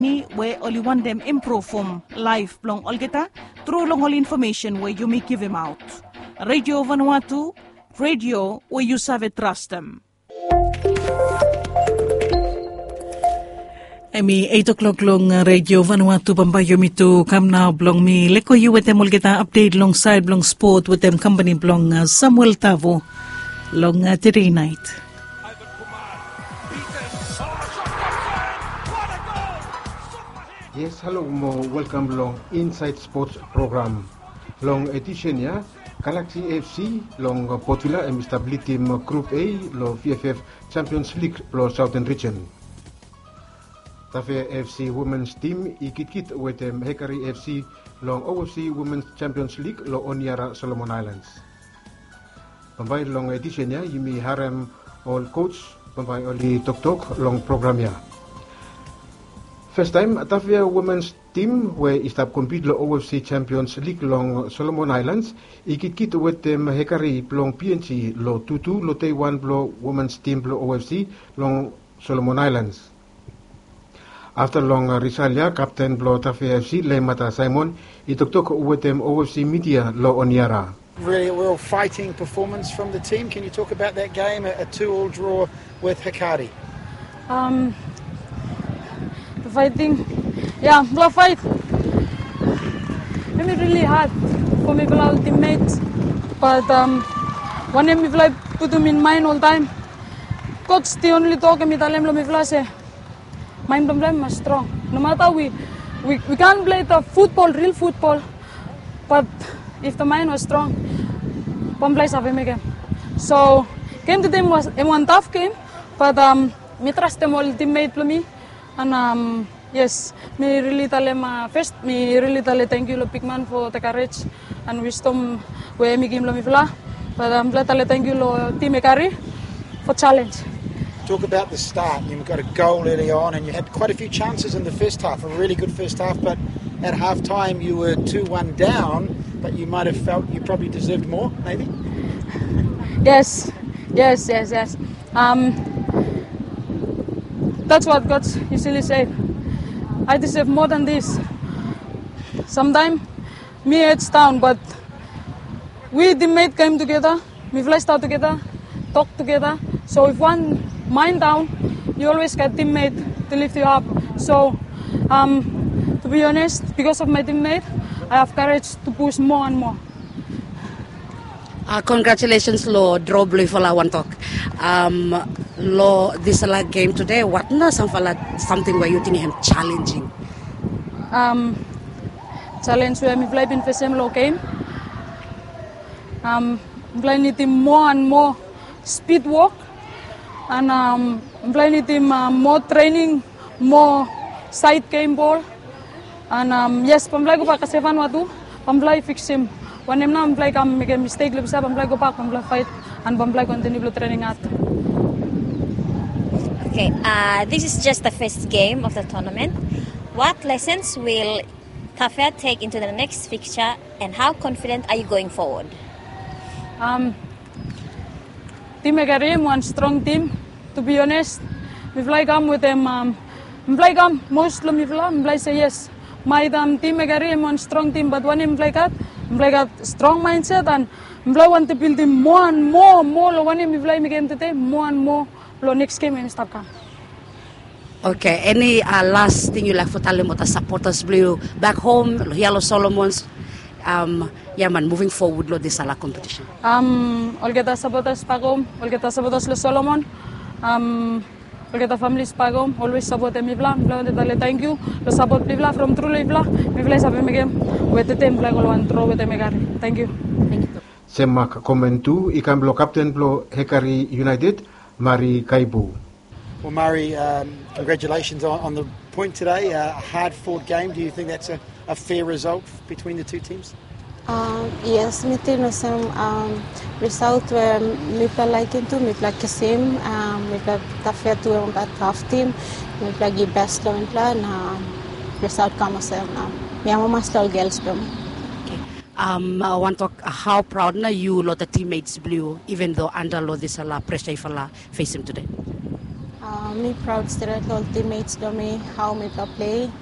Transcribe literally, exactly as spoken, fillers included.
Ni where only one them improve from live long olgeta through long all information where you may give him out. Radio Vanuatu, radio where you serve trust them. Emi eight o'clock long radio Vanuatu Pambayo mitu come now blong mi leko you with them olgeta update long side long sport with them company blong uh, Samuel Tavo long uh, today night. Yes, hello, mo welcome long Inside Sports program. Long edition ya, Galaxy F C long Port Vila and established team Group A lo V F F Champions League lo Southern Region. Tafe F C Women's Team ikit-kit with them Hekari F C long O F C Women's Champions League lo Oniara Solomon Islands. Pambay long edition ya, yumi harem all coach pambay oli tok-tok long program ya. First time, Atavia women's team where istab compete lo O F C Champions League long Solomon Islands. Ikit-kit with them Hekari long P N C lo two two lo Taiwan lo women's team lo O F C long Solomon Islands. After long uh, Risalia, captain lo Atavia F C Lemata Simon, itok-tok with them O F C media lo Oniara. Really a real fighting performance from the team. Can you talk about that game, a, a two-all draw with Hekari? Um... Fighting, yeah, the fight. It was really hard for me, for teammates, but um, one time I put them in mind all time. Coach, the only talk me tell them, me say, mind problem is strong. No matter we, we, we can't play the football, real football, but if the mind was strong, one place of me game. So game to them was a one tough game, but um, me trust them all teammate for me. And um, yes, me really tell him uh, first, me really tell thank you, lo Pigman for the courage and wisdom where me game lo mi fla. But um, tell thank you lo team Hekari for challenge. Talk about the start. You got a goal early on, and you had quite a few chances in the first half. A really good first half, but at half time you were two one down. But you might have felt you probably deserved more, maybe. Yes, yes, yes, yes. Um, That's what God usually say. I deserve more than this. Sometimes me heads down, but we teammates came together, we flashed out together, talk together. So if one mind down, you always get teammate to lift you up. So um, to be honest, because of my teammate, I have courage to push more and more. Uh, congratulations, lo draw blue fala one talk. Um, lo this la game today. What na some fala something where you think him challenging? Um, challenge where me play in the same lo game. Um, play need more and more speed work, and um, play need uh, more training, more side game ball, and um, yes, pamplay ko pa kasi Vanuatu, pamplay fix him. When I'm not play, I make a mistake. I'm play go back, I'm play fight, and I'm play continue training at. Okay, uh, this is just the first game of the tournament. What lessons will Tafea take into the next fixture, and how confident are you going forward? Um, team Hekari, one strong team. To be honest, we play come with them. Um, we play come most of me play say yes. My um, team Hekari, one strong team, but when him play cut. I got strong mindset and I want to build him more and more, more. Lo when we play game today, more and more. Lo next game we start come. Okay, any uh, last thing you like for telling about supporters blue back home, Yellow Solomons, um, yeah man, moving forward lo this ala competition. Um, all get supporters back home, all get supporters lo Solomon, um. All the families back home always support me. Bla, bla, thank you. The support bla from true bla. Me play sabi me game with the team bla go and throw with the Hekari. Thank you. Thank you. Semak komentu ikan blo captain blo Hekari United Mari Kaibu. Well, Murray, um, congratulations on, on the point today. Uh, a hard-fought game. Do you think that's a, a fair result between the two teams? Uh, yes, me think the same um, result where me play like into me play Kasim, um, me play Tafea to a tough team, me play the best lo me play na result kama sa um, me amo mas tol girls bro. Um, I want to talk uh, how proud na you lot the teammates blue even though under lo this ala pressure fala face him today. Uh, me proud student all teammates do me how me play.